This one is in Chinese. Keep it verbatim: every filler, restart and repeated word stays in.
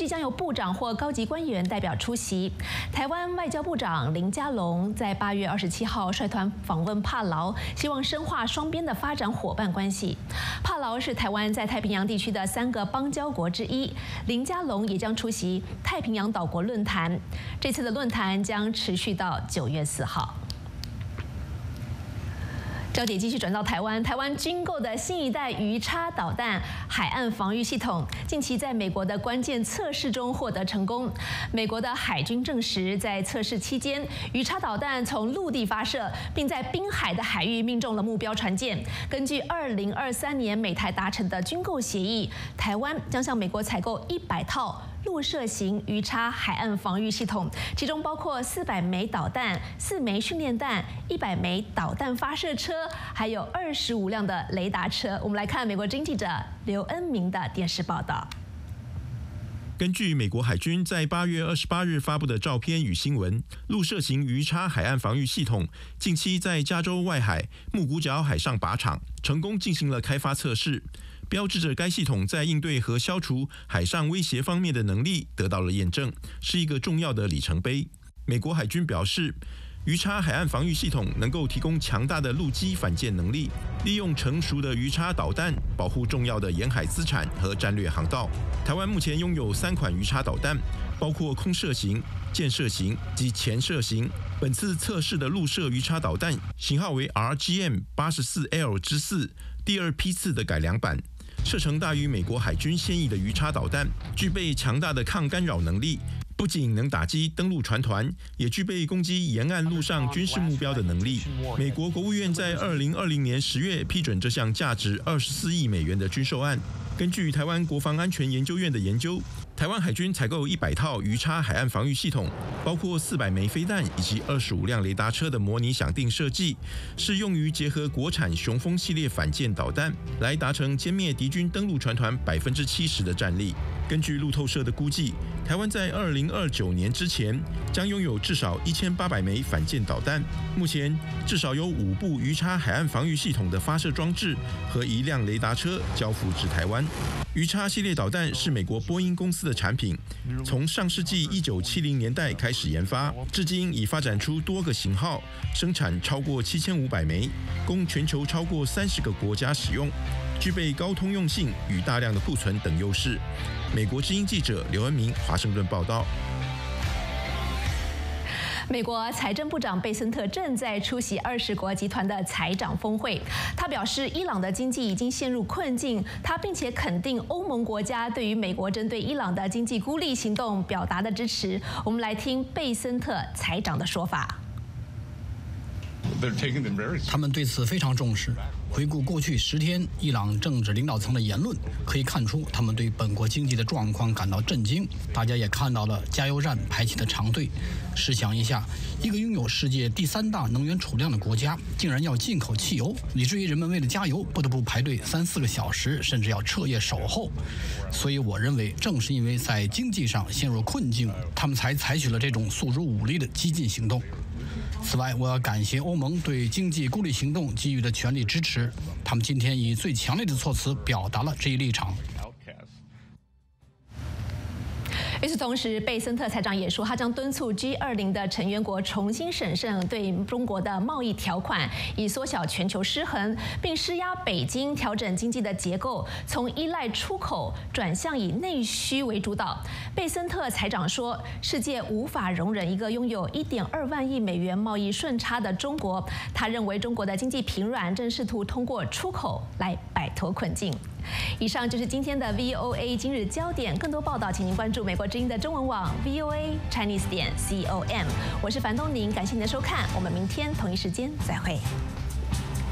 将有部长或高级官员代表出席。台湾外交部长林佳龙在八月二十七号率团访问帕劳，希望深化双边的发展伙伴关系。帕劳是台湾在太平洋地区的三个邦交国之一，林佳龙也将出席太平洋岛国论坛。这次的论坛将持续到九月四号。 焦点继续转到台湾，台湾军购的新一代鱼叉导弹海岸防御系统，近期在美国的关键测试中获得成功。美国的海军证实，在测试期间，鱼叉导弹从陆地发射，并在滨海的海域命中了目标船舰。根据二零二三年美台达成的军购协议，台湾将向美国采购一百套 陆射型鱼叉海岸防御系统，其中包括四百枚导弹、四枚训练弹、一百枚导弹发射车，还有二十五辆的雷达车。我们来看美国之音记者刘恩明的电视报道。 根据美国海军在八月二十八日发布的照片与新闻，陆射型鱼叉海岸防御系统近期在加州外海木谷角海上靶场成功进行了开发测试，标志着该系统在应对和消除海上威胁方面的能力得到了验证，是一个重要的里程碑。美国海军表示， 鱼叉海岸防御系统能够提供强大的陆基反舰能力，利用成熟的鱼叉导弹保护重要的沿海资产和战略航道。台湾目前拥有三款鱼叉导弹，包括空射型、箭射型及潜射型。本次测试的陆射鱼叉导弹型号为 R G M 八十四 L 之四，第二批次的改良版，射程大于美国海军现役的鱼叉导弹，具备强大的抗干扰能力。 不仅能打击登陆船团，也具备攻击沿岸陆上军事目标的能力。美国国务院在二零二零年十月批准这项价值二十四亿美元的军售案。根据台湾国防安全研究院的研究，台湾海军采购一百套鱼叉海岸防御系统，包括四百枚飞弹以及二十五辆雷达车的模拟想定设计，是用于结合国产雄风系列反舰导弹，来达成歼灭敌军登陆船团百分之七十的战力。 根据路透社的估计，台湾在二零二九年之前将拥有至少一千八百枚反舰导弹。目前至少有五部鱼叉海岸防御系统的发射装置和一辆雷达车交付至台湾。鱼叉系列导弹是美国波音公司的产品，从上世纪一九七零年代开始研发，至今已发展出多个型号，生产超过七千五百枚，供全球超过三十个国家使用。 具备高通用性与大量的库存等优势。美国之音记者刘恩明华盛顿报道。 美国财政部长贝森特正在出席二十国集团的财长峰会。他表示，伊朗的经济已经陷入困境。他并且肯定欧盟国家对于美国针对伊朗的经济孤立行动表达的支持。我们来听贝森特财长的说法。 他们对此非常重视。回顾过去十天伊朗政治领导层的言论，可以看出他们对本国经济的状况感到震惊。大家也看到了加油站排起的长队。试想一下，一个拥有世界第三大能源储量的国家，竟然要进口汽油，以至于人们为了加油不得不排队三四个小时，甚至要彻夜守候。所以，我认为正是因为在经济上陷入困境，他们才采取了这种诉诸武力的激进行动。 此外，我要感谢欧盟对经济孤立行动给予的全力支持。他们今天以最强烈的措辞表达了这一立场。 与此同时，贝森特财长也说，他将敦促 G 二十 的成员国重新审慎对中国的贸易条款，以缩小全球失衡，并施压北京调整经济的结构，从依赖出口转向以内需为主导。贝森特财长说，世界无法容忍一个拥有 一点二万亿美元贸易顺差的中国。他认为中国的经济疲软正试图通过出口来摆脱困境。 以上就是今天的 V O A 今日焦点，更多报道请您关注美国之音的中文网 V O A Chinese 点 com。我是樊东宁，感谢您的收看，我们明天同一时间再会。